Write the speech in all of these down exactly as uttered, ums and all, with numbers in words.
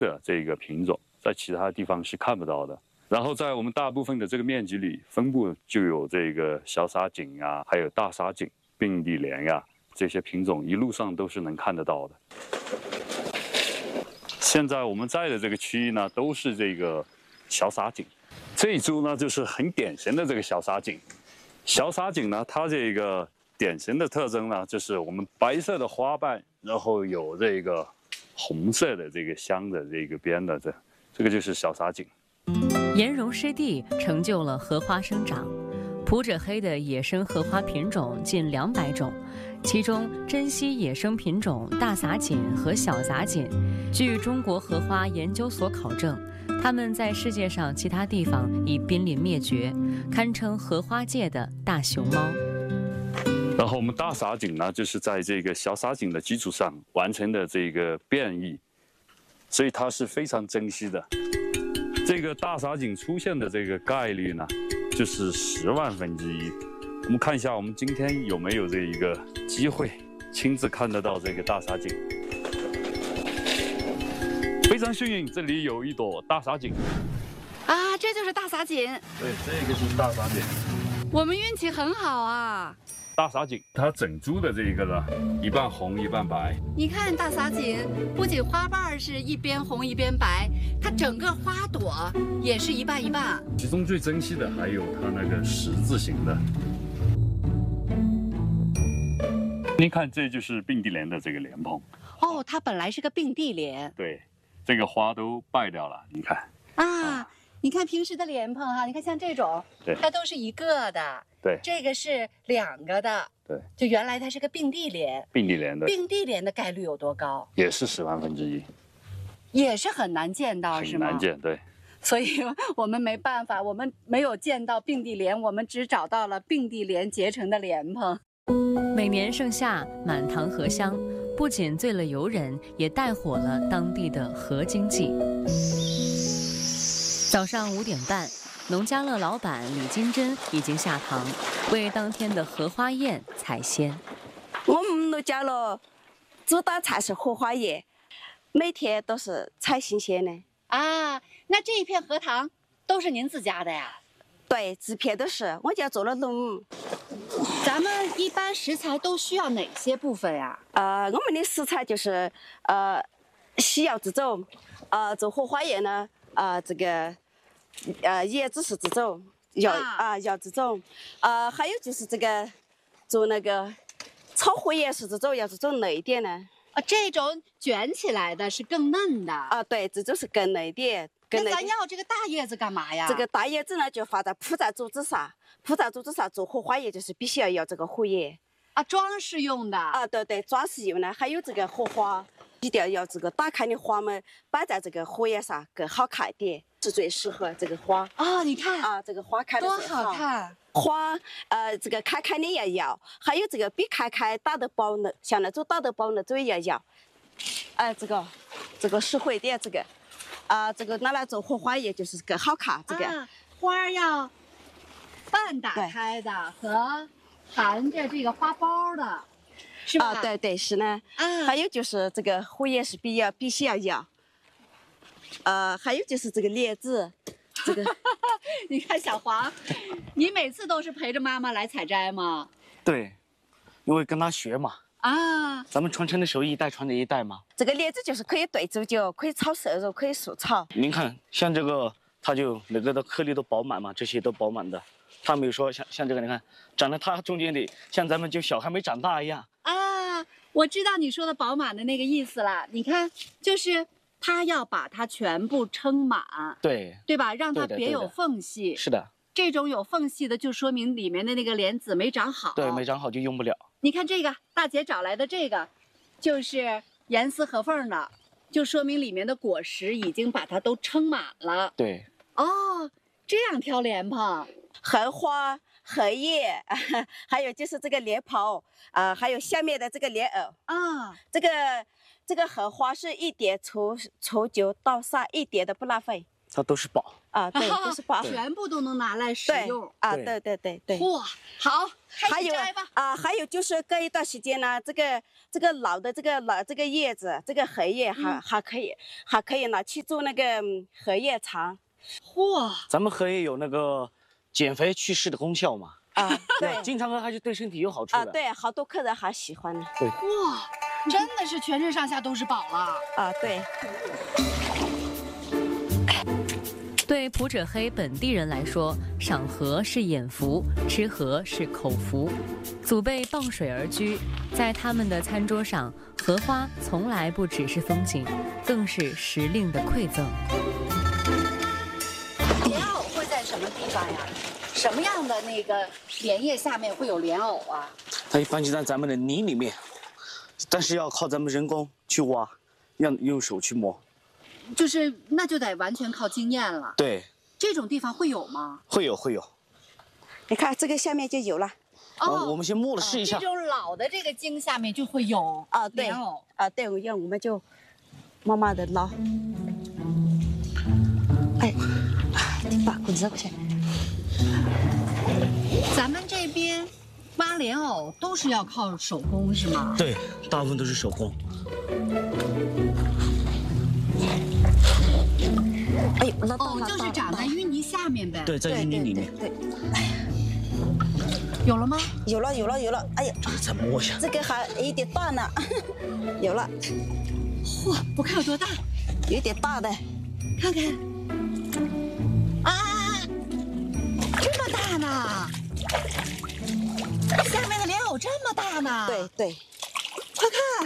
的这个品种，在其他地方是看不到的。然后在我们大部分的这个面积里，分布就有这个小撒井啊，还有大撒井、并蒂莲呀、啊、这些品种，一路上都是能看得到的。现在我们在的这个区域呢，都是这个小撒井。这一株呢，就是很典型的这个小撒井。小撒井呢，它这个典型的特征呢，就是我们白色的花瓣，然后有这个红色的这个香的这个边的这，这个就是小撒井。 岩溶湿地成就了荷花生长，普者黑的野生荷花品种近两百种，其中珍稀野生品种大撒锦和小撒锦，据中国荷花研究所考证，它们在世界上其他地方已濒临灭绝，堪称荷花界的大熊猫。 然后我们大撒井呢，就是在这个小撒井的基础上完成的这个变异，所以它是非常珍稀的。这个大撒井出现的这个概率呢，就是十万分之一。我们看一下，我们今天有没有这一个机会亲自看得到这个大撒井？非常幸运，这里有一朵大撒井。 啊，这就是大撒井。 对，这个是大撒井。 我们运气很好啊。 大撒井，它整株的这个呢，一半红一半白。 你看大撒井，不仅花瓣是一边红一边白，它整个花朵也是一半一半。 其中最珍惜的还有它那个十字形的。您看，这就是并蒂莲的这个莲蓬。 哦，它本来是个并蒂莲。 对，这个花都败掉了，你看。 啊。啊你看平时的莲蓬哈，你看像这种， 对， 它都是一个的， 对， 这个是两个的， 对， 就原来它是个并蒂莲， 并蒂莲的， 并蒂莲的概率有多高？ 也是十万分之一， 也是很难见到，是吗？ 很难见，对。 所以我们没办法，我们没有见到并蒂莲，我们只找到了并蒂莲结成的莲蓬。 每年盛夏，满塘荷香，不仅醉了游人，也带火了当地的荷经济。早上五点半，农家乐老板李金珍已经下塘，为当天的荷花宴采鲜。 我们农家乐主打菜是荷花宴，每天都是采新鲜的。 啊，那这一片荷塘都是您自家的呀？ 对，这片都是我家做了农。 咱们一般食材都需要哪些部分呀？ 呃，我们的食材就是呃洗药这种，呃做荷花宴呢，呃这个呃椰子是这种药啊药这种，呃还有就是这个做那个炒荷叶是这种要这种嫩一点的。 啊，这种卷起来的是更嫩的啊，对，这种是更嫩一点。 那咱要这个大叶子干嘛呀？ 这个大叶子呢，就放在铺在桌子上，铺在桌子上做荷花叶，就是必须要有这个荷叶啊，装饰用的啊，对对，装饰用的，还有这个荷花，一定要有这个打开的花们摆在这个荷叶上更好看一点，是最适合这个花啊。你看啊，这个花开的多好看， 花呃这个开开的要要，还有这个比开开打得饱呢，像那种打得饱那种也要要，哎，这个这个适合一点这个。啊，这个拿来做荷花叶就是更好看。这个、 啊、花要半打开的和含着这个花苞的，是吧？ 啊，对对是呢。啊，还有就是这个荷叶是必要必须要要。呃，还有就是这个莲子，这个你看小黄，你每次都是陪着妈妈来采摘吗？ 对，因为跟她学嘛。 啊， 咱们传承的手艺一代传着一代嘛。 这个莲子就是可以兑煮酒，可以炒瘦肉，可以素炒。 您看，像这个，它就那个的颗粒都饱满嘛，这些都饱满的。它没有说像像这个，你看长得它中间的，像咱们就小还没长大一样。 啊，我知道你说的饱满的那个意思了。你看，就是它要把它全部撑满， 对， 对吧？让它别有缝隙。 是的。 这种有缝隙的，就说明里面的那个莲子没长好。 对，没长好就用不了。 你看这个，大姐找来的这个，就是严丝合缝的，就说明里面的果实已经把它都撑满了。 对。 哦，这样挑莲蓬， 荷花、荷叶，还有就是这个莲蓬啊、呃，还有下面的这个莲藕啊， 这个这个荷花是一点除除酒倒沙，一点都不浪费。 它都是宝。 啊，对，都是宝， 全部都能拿来使对用。 啊， 对对对对对。 哇，好， 还有开始摘吧。 啊，还有就是隔一段时间呢，这个这个老的这个老这个叶子，这个荷叶还、 嗯、 还可以，还可以拿去做那个嗯荷叶茶。 嚯， 咱们荷叶有那个减肥祛湿的功效嘛？ 啊，对， 经常喝还是对身体有好处的。 啊，对，好多客人还喜欢呢。 对， 哇，真的是全身上下都是宝了。 啊，对。 对普者黑本地人来说，赏荷是眼福，吃荷是口福。祖辈傍水而居，在他们的餐桌上，荷花从来不只是风景，更是时令的馈赠。 莲藕会在什么地方呀？什么样的那个莲叶下面会有莲藕啊？ 它一般就在咱们的泥里面，但是要靠咱们人工去挖，要用手去摸。 就是那就得完全靠经验了。 对， 这种地方会有吗？ 会有会有。 你看这个下面就有了。 哦，我们先摸了试一下。 这种老的这个茎下面就会有啊，对， 莲藕啊，对，我要我们就慢慢的捞。哎，你把滚子过去。 咱们这边挖莲藕都是要靠手工是吗？ 对，大部分都是手工。 哎呦，捞到哦， 了， 就是长在淤泥下面呗。 对，在淤泥里面。 对， 有了吗？ 有了，有了，有了。哎呀， 再摸一下。 这个还有点大呢，有了。 嚯，我看有多大？ 有点大的， 看看。啊，这么大呢！下面的莲藕这么大呢？ 对对。 快看，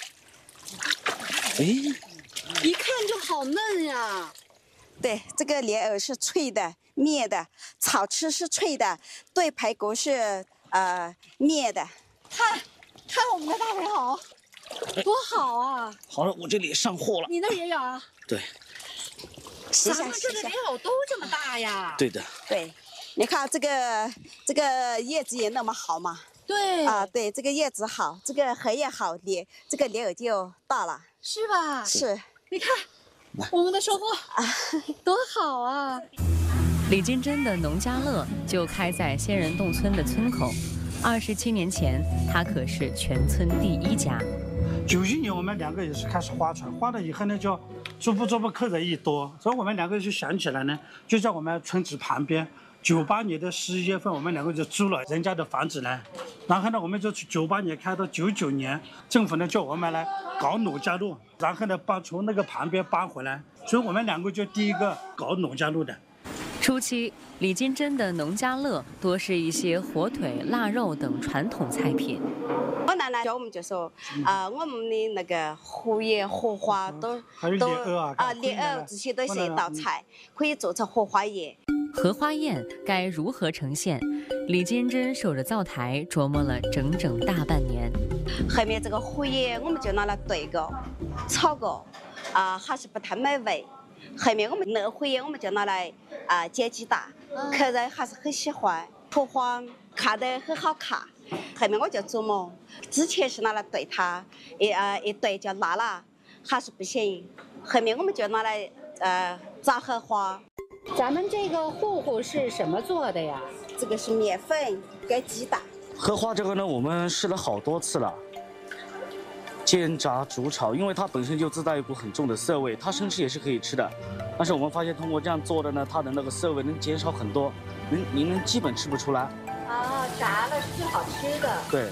哎， 一看就好嫩呀。 对，这个莲藕是脆的、灭的，炒吃是脆的，兑排骨是呃灭的。 看，看我们的大莲藕，多好啊！ 好了，我这里上货了。 你那儿也有啊？ 对。 咱们这的莲藕都这么大呀？ 对的。 对，你看这个这个叶子也那么好嘛。 对。 啊，对，这个叶子好，这个荷叶好，莲这个莲藕就大了。 是吧？ 是。 你看。我们的收获啊，多好啊！ 李金珍的农家乐就开在仙人洞村的村口。二十七年前，他可是全村第一家。 九一年我们两个也是开始划船，划了以后呢，就逐步逐步客人一多，所以我们两个就想起来呢，就在我们村子旁边。九八年的十一月份，我们两个就租了人家的房子呢，然后呢，我们就从九八年开到九九年，政府呢叫我们来搞农家乐，然后呢搬从那个旁边搬回来，所以我们两个就第一个搞农家乐的。 初期，李金珍的农家乐多是一些火腿、腊肉等传统菜品。 我奶奶教我们就说，啊、呃，我们的那个荷叶、荷花都都啊，莲藕这些都是一道菜，可以做成荷花宴。 荷花宴该如何呈现？李金珍守着灶台琢磨了整整大半年。 后面这个荷叶我们就拿来炖个、炒个，啊、呃，还是不太美味。后面我们那个荷叶我们就拿来啊、呃、煎鸡蛋，客人还是很喜欢。荷花看得很好看。后面我就琢磨，之前是拿来炖它，一呃一炖就辣了，还是不行。后面我们就拿来呃炸荷花。 咱们这个糊糊是什么做的呀？ 这个是面粉跟鸡蛋。 荷花这个呢，我们试了好多次了，煎炸煮炒，因为它本身就自带一股很重的涩味，它生吃也是可以吃的。但是我们发现通过这样做的呢，它的那个涩味能减少很多，您您能基本吃不出来。 哦，炸了是最好吃的。 对。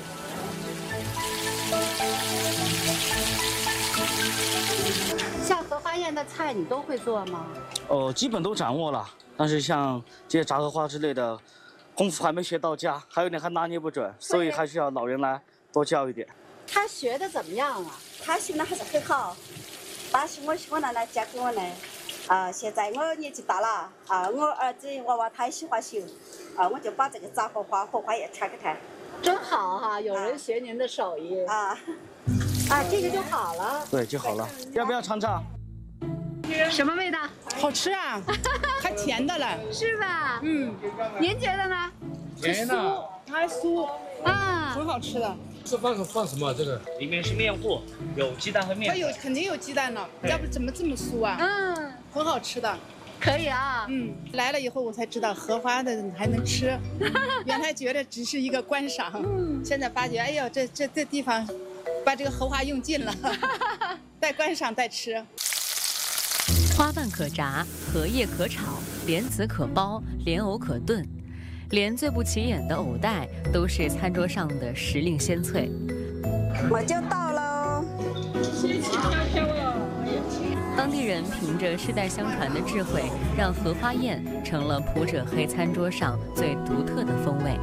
像荷花宴的菜，你都会做吗？ 哦，基本都掌握了，但是像这些炸荷花之类的，功夫还没学到家，还有点还拿捏不准，所以还需要老人来多教一点。 他学的怎么样啊？ 他学的还是很好，但是我我奶奶教给我呢，啊、呃，现在我年纪大了，啊、呃，我儿子娃娃他也喜欢学，啊、呃，我就把这个炸荷花、荷花也传给他。 真好哈、啊，有人学您的手艺啊。 啊，这个就好了。 对，就好了。要不要尝尝？ 什么味道？ 好吃啊，还甜的了， 是吧？ 嗯， 您觉得呢？ 甜的，它还酥啊， 很好吃的。 这放个放什么？这个里面是面糊，有鸡蛋和面。 它有肯定有鸡蛋了，要不怎么这么酥啊？ 嗯， 很好吃的。 可以啊。 嗯，来了以后我才知道荷花的还能吃，原来觉得只是一个观赏，嗯、现在发觉，哎呦，这这这地方把这个荷花用尽了，带观赏带吃。 花瓣可炸，荷叶可炒，莲子可包，莲藕可炖，连最不起眼的藕带都是餐桌上的时令鲜粹。 我就到喽。 谢谢飘飘哦。 当地人凭着世代相传的智慧，让荷花宴成了普者黑餐桌上最独特的风味。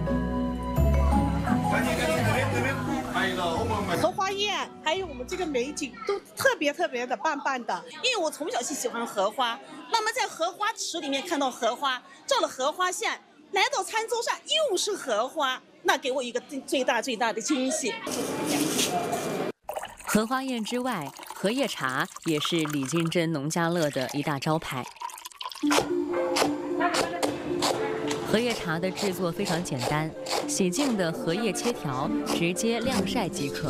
荷花宴还有我们这个美景都特别特别的棒棒的，因为我从小就喜欢荷花，那么在荷花池里面看到荷花，照了荷花线，来到餐桌上又是荷花，那给我一个最大最大的惊喜。 荷花宴之外，荷叶茶也是李金珍农家乐的一大招牌。荷叶茶的制作非常简单，洗净的荷叶切条直接晾晒即可。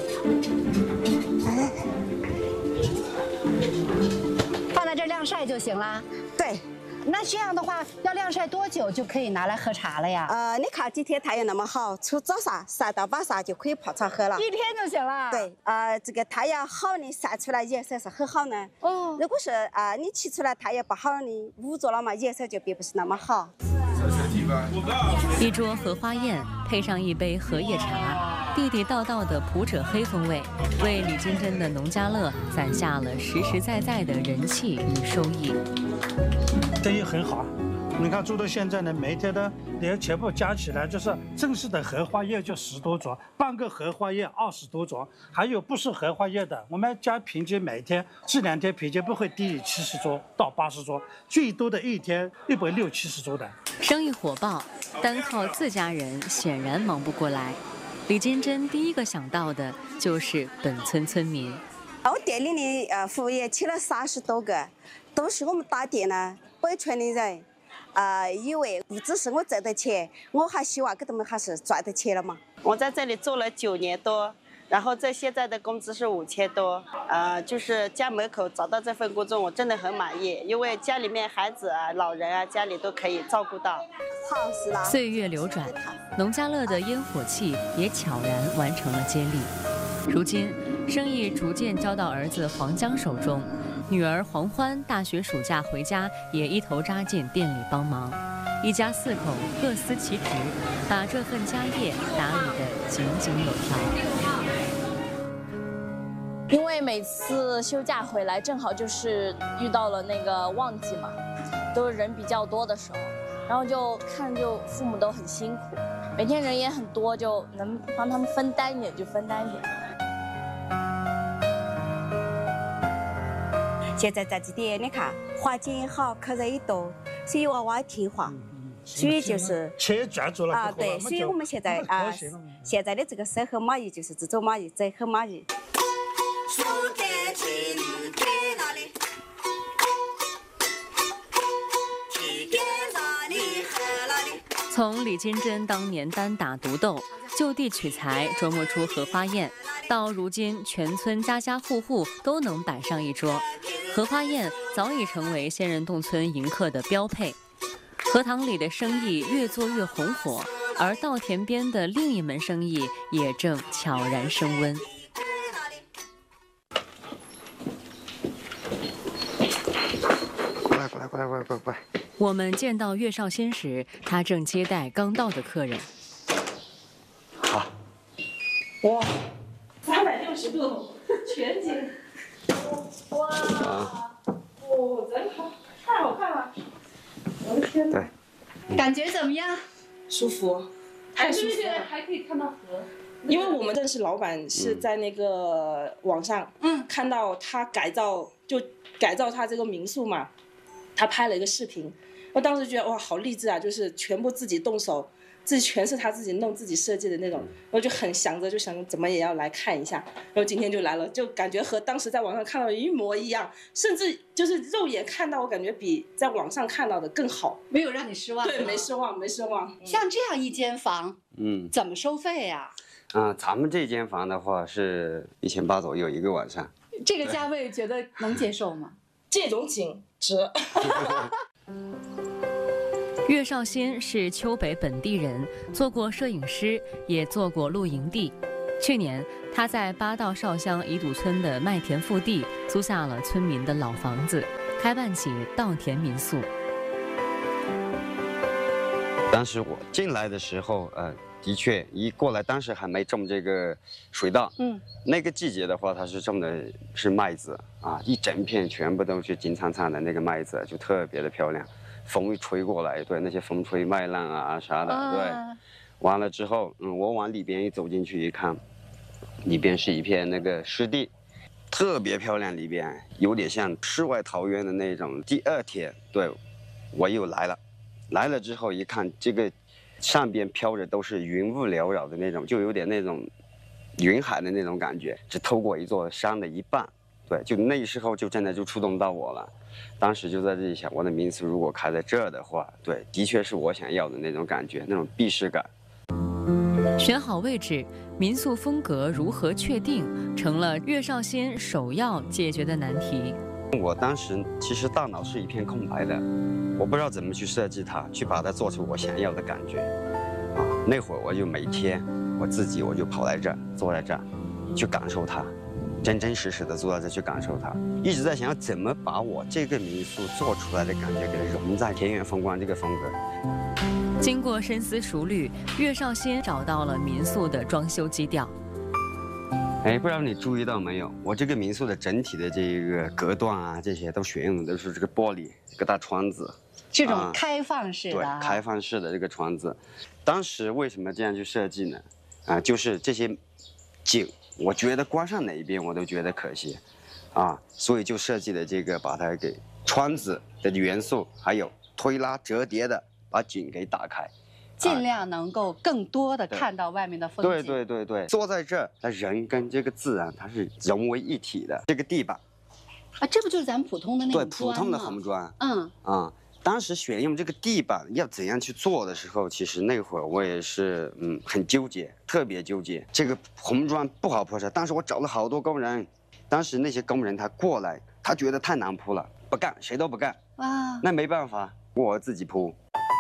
放在这晾晒就行了。 对。 那这样的话，要晾晒多久就可以拿来喝茶了呀？ 呃，你看今天太阳那么好，从早上晒到晚上就可以泡茶喝了。 一天就行了。 对，呃，这个太阳好呢，晒出来颜色是很好呢。哦。如果是啊、呃，你起出来太阳不好呢，捂着了嘛，颜色就并不是那么好。 一桌荷花宴配上一杯荷叶茶，地地道道的普者黑风味，为李金珍的农家乐攒下了实实在在的人气与收益。 生意很好，你看做到现在呢，每天的连全部加起来，就是正式的荷花叶就十多桌，半个荷花叶二十多桌，还有不是荷花叶的，我们家平均每天这两天平均不会低于七十桌到八十桌，最多的一天一百六七十桌的。 生意火爆，单靠自家人显然忙不过来。李金珍第一个想到的就是本村村民。 我店里的呃服务员请了三十多个，都是我们打店呢北村的人，呃，因为不只是我挣的钱，我还希望给他们还是赚的钱了嘛。我在这里做了九年多，然后这现在的工资是五千多，呃，就是家门口找到这份工作，我真的很满意，因为家里面孩子啊、老人啊，家里都可以照顾到。好是啦。 岁月流转，农家乐的烟火气也悄然完成了接力。如今，生意逐渐交到儿子黄江手中。女儿黄欢大学暑假回家，也一头扎进店里帮忙。一家四口各司其职，把这份家业打理得井井有条。 因为每次休假回来，正好就是遇到了那个旺季嘛，都是人比较多的时候，然后就看就父母都很辛苦，每天人也很多，就能帮他们分担一点就分担一点。 现在这几点你看环境也好，客人也多，所以娃娃也听话，所以就是钱赚足了啊，对，所以我们现在啊，现在的这个生活满意，就是这种满意，真很满意。 从李金珍当年单打独斗，就地取材琢磨出荷花宴，到如今全村家家户户都能摆上一桌，荷花宴早已成为仙人洞村迎客的标配。荷塘里的生意越做越红火，而稻田边的另一门生意也正悄然升温。 过来过来过来过来过来过来！ 我们见到岳少先时，他正接待刚到的客人。 好。 哇，三百六十度全景。哇，哦，真好，太好看了！我的天哪！ 对。 感觉怎么样？ 舒服，太舒服了。 还可以看到河。 因为我们认识老板是在那个网上，嗯，看到他改造，就改造他这个民宿嘛，他拍了一个视频，我当时觉得哇，好励志啊，就是全部自己动手，自己全是他自己弄自己设计的那种，我就很想着就想怎么也要来看一下，然后今天就来了，就感觉和当时在网上看到的一模一样，甚至就是肉眼看到，我感觉比在网上看到的更好， 没有让你失望。 对，没失望，没失望。 像这样一间房， 嗯， 怎么收费呀？ 啊、呃，咱们这间房的话是一千八左右一个晚上。 这个价位觉得能接受吗？ 这种景值。 岳少新是丘北本地人，做过摄影师，也做过露营地。去年，他在八道少乡乙堵村的麦田腹地租下了村民的老房子，开办起稻田民宿。 当时我进来的时候，呃，的确一过来，当时还没种这个水稻，嗯，那个季节的话，它是种的是麦子啊，一整片全部都是金灿灿的那个麦子，就特别的漂亮。风一吹过来，对那些风吹麦浪啊啥的，啊、对。完了之后，嗯，我往里边一走进去一看，里边是一片那个湿地，特别漂亮，里边有点像世外桃源的那种。第二天，对，我又来了，来了之后一看，这个上边飘着都是云雾缭绕的那种，就有点那种云海的那种感觉，只透过一座山的一半。对，就那时候就真的就触动到我了。当时就在这里想，我的民宿如果开在这儿的话，对，的确是我想要的那种感觉，那种避世感。 选好位置，民宿风格如何确定，成了岳少新首要解决的难题。 我当时其实大脑是一片空白的，我不知道怎么去设计它，去把它做出我想要的感觉。啊，那会儿我就每天我自己我就跑来这儿，坐在这儿，去感受它。真真实实的坐在这去感受它，一直在想要怎么把我这个民宿做出来的感觉给融在田园风光这个风格。 经过深思熟虑，岳少新找到了民宿的装修基调。 哎，不知道你注意到没有，我这个民宿的整体的这个隔断啊，这些都选用的都是这个玻璃，这个大窗子， 这种开放式的、 啊，对，开放式的这个窗子。当时为什么这样去设计呢？啊，就是这些景。我觉得关上哪一边我都觉得可惜，啊，所以就设计了这个，把它给窗子的元素，还有推拉折叠的，把景给打开， 尽量能够更多的看到外面的风景。 对对对对，坐在这儿，它人跟这个自然它是融为一体的。这个地板， 啊，这不就是咱们普通的那种对，普通的红砖。 嗯啊。当时选用这个地板要怎样去做的时候，其实那会儿我也是嗯很纠结，特别纠结。这个红砖不好铺设，当时我找了好多工人，当时那些工人他过来，他觉得太难铺了，不干，谁都不干。啊，那没办法，我自己铺。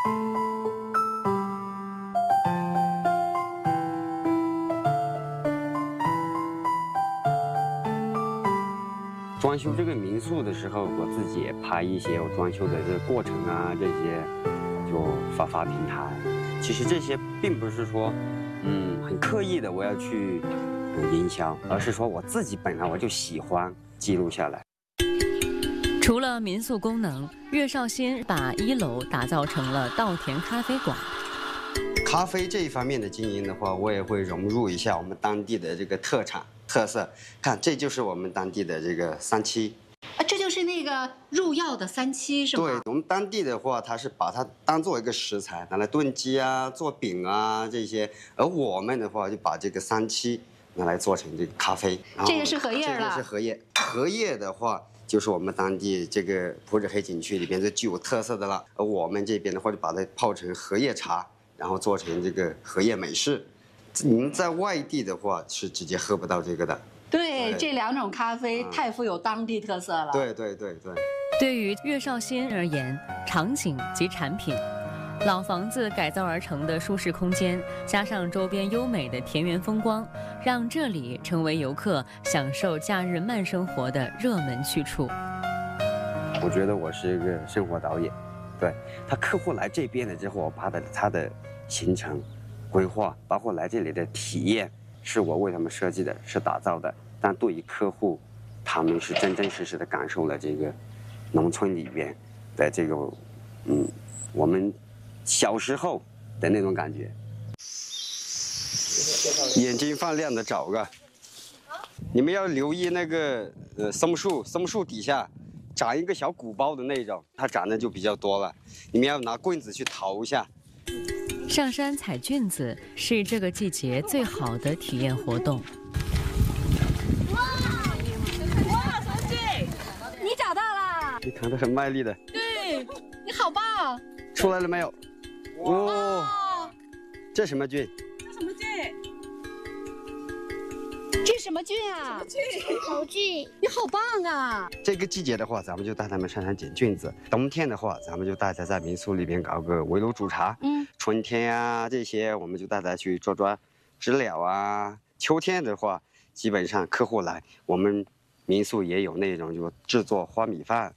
装修这个民宿的时候，我自己也拍一些我装修的这个过程啊，这些就发发平台。其实这些并不是说，嗯，很刻意的我要去营销，而是说我自己本来我就喜欢记录下来。 除了民宿功能，岳少新把一楼打造成了稻田咖啡馆。 咖啡这一方面的经营的话，我也会融入一下我们当地的这个特产。特色，看，这就是我们当地的这个三七， 啊，这就是那个入药的三七是吗？ 对，我们当地的话，它是把它当做一个食材，拿来炖鸡啊、做饼啊这些，而我们的话就把这个三七拿来做成这个咖啡。 这个是荷叶了。 这个是荷叶，荷叶的话就是我们当地这个普者黑景区里边最具有特色的了，而我们这边的话就把它泡成荷叶茶，然后做成这个荷叶美式。您在外地的话是直接喝不到这个的。 对，这两种咖啡太富有当地特色了。 对对对对。 对于岳少新而言，场景及产品，老房子改造而成的舒适空间，加上周边优美的田园风光，让这里成为游客享受假日慢生活的热门去处。 我觉得我是一个生活导演，对他客户来这边了之后，我把他他的行程规划，包括来这里的体验，是我为他们设计的，是打造的。但对于客户，他们是真真实实的感受了这个农村里边的这个，嗯，我们小时候的那种感觉。眼睛放亮的找个，你们要留意那个呃松树，松树底下长一个小鼓包的那种，它长得就比较多了，你们要拿棍子去刨一下。 上山采菌子是这个季节最好的体验活动。 哇！哇，什么菌？你找到了？ 你扛得很卖力的。 对，你好棒！ 出来了没有？哇！这什么菌？ 这什么菌？这什么菌啊？ 菌，好菌。 你好棒啊！ 这个季节的话，咱们就带他们上山捡菌子；冬天的话，咱们就带他在民宿里面搞个围炉煮茶。嗯，春天啊这些，我们就带他去抓抓知了啊。秋天的话，基本上客户来，我们民宿也有那种就制作花米饭，